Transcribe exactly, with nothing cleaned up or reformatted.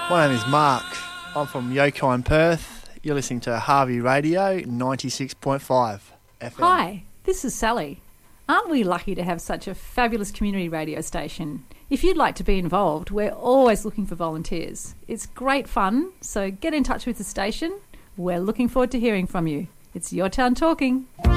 My name is Mark. I'm from Yokai in Perth. You're listening to Harvey Radio ninety-six point five F M. Hi, this is Sally. Aren't we lucky to have such a fabulous community radio station? If you'd like to be involved, we're always looking for volunteers. It's great fun, so get in touch with the station. We're looking forward to hearing from you. It's Your Town Talking.